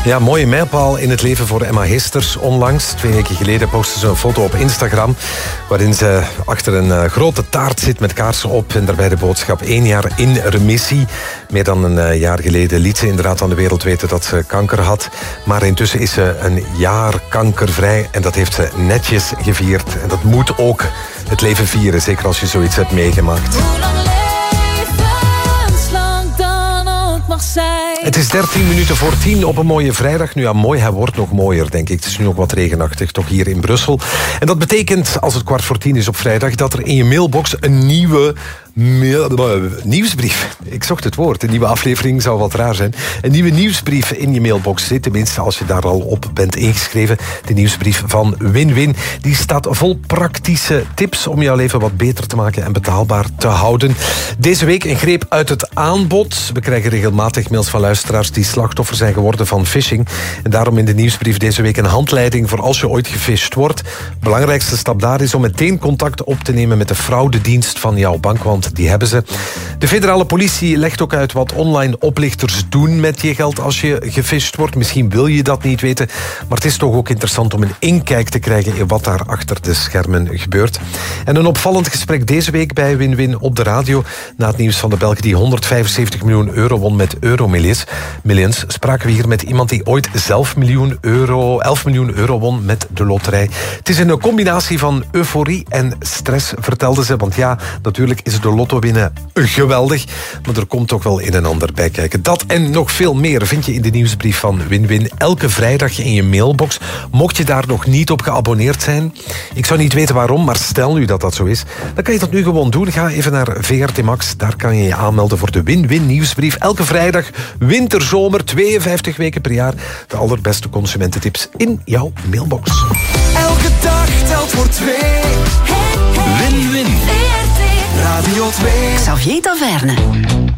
Ja, mooie mijlpaal in het leven voor Emma Heesters. Onlangs, 2 weken geleden, postte ze een foto op Instagram waarin ze achter een grote taart zit met kaarsen op en daarbij de boodschap 1 jaar in remissie. Meer dan een jaar geleden liet ze inderdaad aan de wereld weten dat ze kanker had. Maar intussen is ze een jaar kankervrij en dat heeft ze netjes gevierd. En dat moet ook het leven vieren, zeker als je zoiets hebt meegemaakt. Het is 13 minuten voor 10 op een mooie vrijdag. Nu ja, mooi, hij wordt nog mooier, denk ik. Het is nu ook wat regenachtig, toch hier in Brussel. En dat betekent, als het 9:15 is op vrijdag, dat er in je mailbox een nieuwe nieuwsbrief. Ik zocht het woord. Een nieuwe aflevering zou wat raar zijn. Een nieuwe nieuwsbrief in je mailbox zit. Tenminste, als je daar al op bent ingeschreven. De nieuwsbrief van Win-Win. Die staat vol praktische tips om jouw leven wat beter te maken en betaalbaar te houden. Deze week een greep uit het aanbod. We krijgen regelmatig mails van luisteraars die slachtoffer zijn geworden van phishing. En daarom in de nieuwsbrief deze week een handleiding voor als je ooit gefisht wordt. De belangrijkste stap daar is om meteen contact op te nemen met de fraudedienst van jouw bank, want die hebben ze. De federale politie legt ook uit wat online oplichters doen met je geld als je gefisht wordt. Misschien wil je dat niet weten, maar het is toch ook interessant om een inkijk te krijgen in wat daar achter de schermen gebeurt. En een opvallend gesprek deze week bij Win-Win op de radio. Na het nieuws van de Belg die 175 miljoen euro won met Euromillions, spraken we hier met iemand die ooit 11 miljoen euro won met de loterij. Het is een combinatie van euforie en stress, vertelde ze. Want ja, natuurlijk is de lotto winnen geweldig, maar er komt toch wel een en ander bij kijken. Dat en nog veel meer vind je in de nieuwsbrief van Win-Win elke vrijdag in je mailbox. Mocht je daar nog niet op geabonneerd zijn, ik zou niet weten waarom, maar stel nu dat dat zo is, dan kan je dat nu gewoon doen. Ga even naar VRT Max, daar kan je je aanmelden voor de Win-Win nieuwsbrief. Elke vrijdag, winterzomer, 52 weken per jaar. De allerbeste consumententips in jouw mailbox. Elke dag telt voor 2. Win-Win. Radio 2. Xavier Taverne.